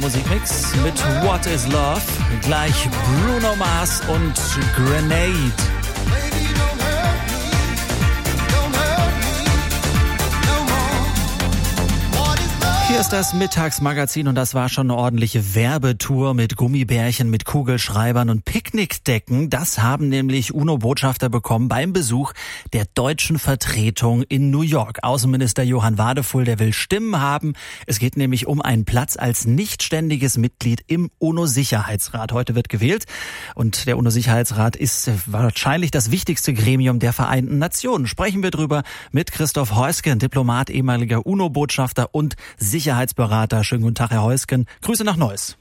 Musikmix mit What is Love, gleich Bruno Mars und Grenade. Hier ist das Mittagsmagazin und das war schon eine ordentliche Werbetour mit Gummibärchen, mit Kugelschreibern und Picknickdecken. Das haben nämlich UNO-Botschafter bekommen beim Besuch der deutschen Vertretung in New York. Außenminister Johann Wadefull, der will Stimmen haben. Es geht nämlich um einen Platz als nichtständiges Mitglied im UNO-Sicherheitsrat. Heute wird gewählt und der UNO-Sicherheitsrat ist wahrscheinlich das wichtigste Gremium der Vereinten Nationen. Sprechen wir drüber mit Christoph Heusgen, Diplomat, ehemaliger UNO-Botschafter und Sicherheitsberater. Schönen guten Tag, Herr Heusgen. Grüße nach Neuss.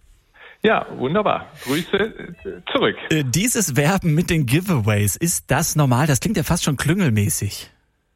Ja, wunderbar. Grüße zurück. Dieses Werben mit den Giveaways, ist das normal? Das klingt ja fast schon klüngelmäßig.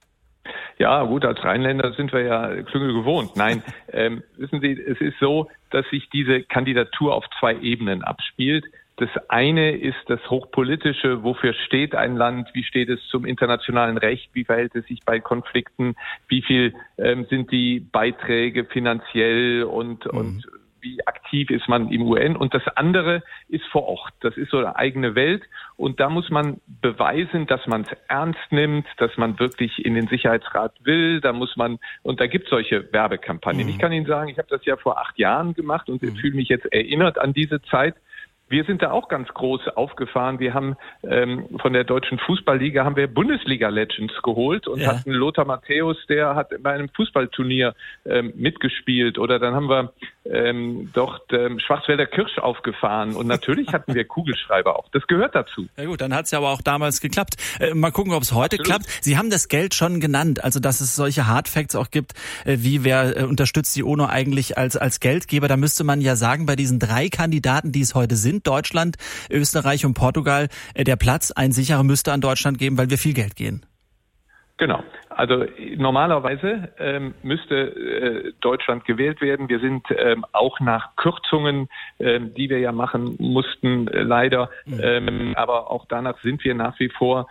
Ja, gut, als Rheinländer sind wir ja Klüngel gewohnt. Nein, wissen Sie, es ist so, dass sich diese Kandidatur auf zwei Ebenen abspielt. Das eine ist das Hochpolitische, wofür steht ein Land, wie steht es zum internationalen Recht, wie verhält es sich bei Konflikten, wie viel sind die Beiträge finanziell und wie aktiv ist man im UN. Und das andere ist vor Ort, das ist so eine eigene Welt und da muss man beweisen, dass man es ernst nimmt, dass man wirklich in den Sicherheitsrat will, da muss man, und da gibt es solche Werbekampagnen. Ich kann Ihnen sagen, ich habe das ja vor 8 Jahren gemacht und fühle mich jetzt erinnert an diese Zeit. Wir sind da auch ganz groß aufgefahren. Wir haben von der Deutschen Fußballliga haben wir Bundesliga-Legends geholt und hatten Lothar Matthäus, der hat bei einem Fußballturnier mitgespielt. Oder dann haben wir dort Schwarzwälder Kirsch aufgefahren. Und natürlich hatten wir Kugelschreiber auch. Das gehört dazu. Ja gut, dann hat es ja aber auch damals geklappt. Mal gucken, ob es heute klappt. Sie haben das Geld schon genannt, also dass es solche Hardfacts auch gibt, wie wer unterstützt die UNO eigentlich als Geldgeber. Da müsste man ja sagen, bei diesen 3 Kandidaten, die es heute sind, Deutschland, Österreich und Portugal, der Platz, ein sicherer, müsste an Deutschland geben, weil wir viel Geld gehen. Genau. Also normalerweise müsste Deutschland gewählt werden. Wir sind auch nach Kürzungen, die wir ja machen mussten, leider. Aber auch danach sind wir nach wie vor,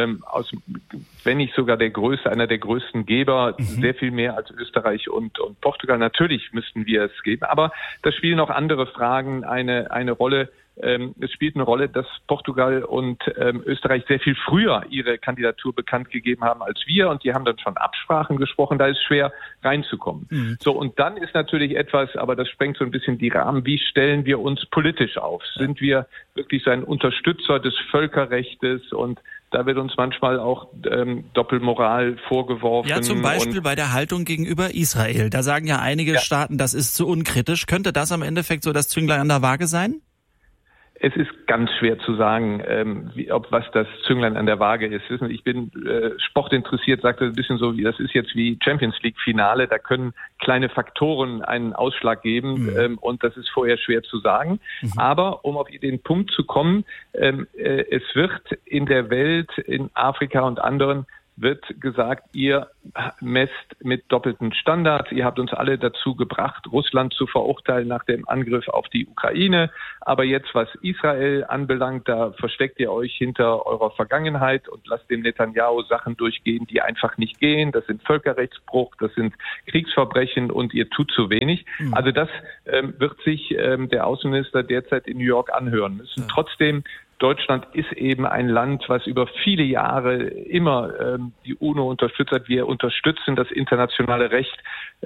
wenn nicht sogar einer der größten Geber, sehr viel mehr als Österreich und Portugal. Natürlich müssten wir es geben. Aber da spielen auch andere Fragen eine Rolle. Es spielt eine Rolle, dass Portugal und Österreich sehr viel früher ihre Kandidatur bekannt gegeben haben als wir und die haben dann schon Absprachen gesprochen, da ist schwer reinzukommen. So, und dann ist natürlich etwas, aber das sprengt so ein bisschen die Rahmen, wie stellen wir uns politisch auf? Sind wir wirklich so ein Unterstützer des Völkerrechtes? Und da wird uns manchmal auch Doppelmoral vorgeworfen. Ja, zum Beispiel bei der Haltung gegenüber Israel. Da sagen ja einige Staaten, das ist zu unkritisch. Könnte das am Endeffekt so das Zünglein an der Waage sein? Es ist ganz schwer zu sagen, was das Zünglein an der Waage ist. Wissen Sie, ich bin sportinteressiert, sagte ein bisschen so, das ist jetzt wie Champions League Finale, da können kleine Faktoren einen Ausschlag geben und das ist vorher schwer zu sagen. Aber um auf den Punkt zu kommen, es wird in der Welt, in Afrika und anderen, wird gesagt, ihr messt mit doppelten Standards. Ihr habt uns alle dazu gebracht, Russland zu verurteilen nach dem Angriff auf die Ukraine. Aber jetzt, was Israel anbelangt, da versteckt ihr euch hinter eurer Vergangenheit und lasst dem Netanyahu Sachen durchgehen, die einfach nicht gehen. Das sind Völkerrechtsbruch, das sind Kriegsverbrechen und ihr tut zu wenig. Also das wird sich der Außenminister derzeit in New York anhören müssen. Trotzdem, Deutschland ist eben ein Land, was über viele Jahre immer die UNO unterstützt hat. Wir unterstützen das internationale Recht.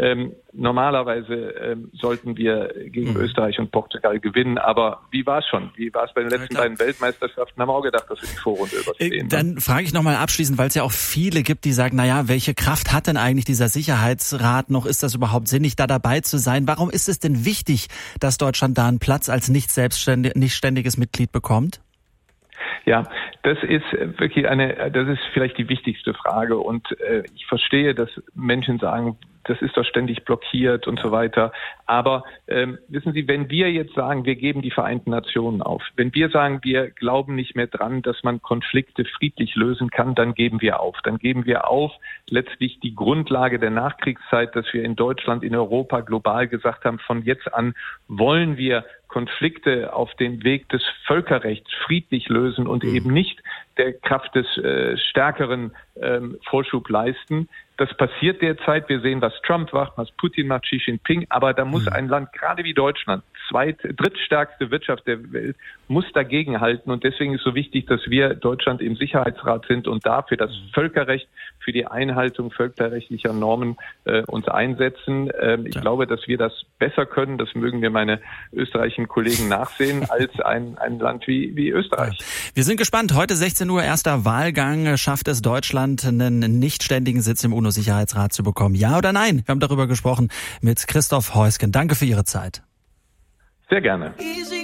Normalerweise sollten wir gegen Österreich und Portugal gewinnen. Aber wie war es schon? Wie war es bei den letzten beiden Weltmeisterschaften? Haben wir auch gedacht, dass wir die Vorrunde überstehen. Dann frage ich nochmal abschließend, weil es ja auch viele gibt, die sagen, naja, welche Kraft hat denn eigentlich dieser Sicherheitsrat noch? Ist das überhaupt sinnig, da dabei zu sein? Warum ist es denn wichtig, dass Deutschland da einen Platz als nicht ständiges Mitglied bekommt? Ja, das ist wirklich das ist vielleicht die wichtigste Frage und ich verstehe, dass Menschen sagen, das ist doch ständig blockiert und so weiter. Aber wissen Sie, wenn wir jetzt sagen, wir geben die Vereinten Nationen auf, wenn wir sagen, wir glauben nicht mehr dran, dass man Konflikte friedlich lösen kann, dann geben wir auf. Dann geben wir auf letztlich die Grundlage der Nachkriegszeit, dass wir in Deutschland, in Europa global gesagt haben, von jetzt an wollen wir Konflikte auf dem Weg des Völkerrechts friedlich lösen und eben nicht der Kraft des Stärkeren Vorschub leisten. Das passiert derzeit. Wir sehen, was Trump macht, was Putin macht, Xi Jinping. Aber da muss ein Land, gerade wie Deutschland, drittstärkste Wirtschaft der Welt, muss dagegenhalten. Und deswegen ist so wichtig, dass wir Deutschland im Sicherheitsrat sind und dafür das Völkerrecht, für die Einhaltung völkerrechtlicher Normen uns einsetzen. Ich glaube, dass wir das besser können. Das mögen mir meine österreichischen Kollegen nachsehen, als ein Land wie Österreich. Wir sind gespannt. Heute 16 Uhr erster Wahlgang. Schafft es Deutschland, einen nicht ständigen Sitz im UNO-Sicherheitsrat zu bekommen? Ja oder nein? Wir haben darüber gesprochen mit Christoph Heusgen. Danke für Ihre Zeit. Sehr gerne. Easy.